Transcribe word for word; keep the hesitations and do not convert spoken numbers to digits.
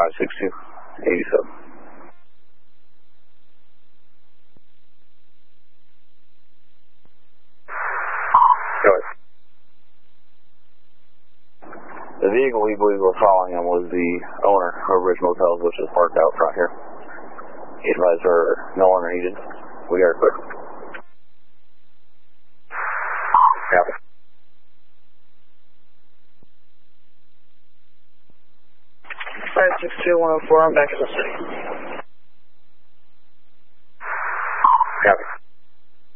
five six two, eighty-seven. Go ahead. The vehicle we believe was following him was the owner of Ridge Motels, which is parked out front here. He advised her no longer needed. We got her quick. Copy. five six two, one oh four, I'm back to the city.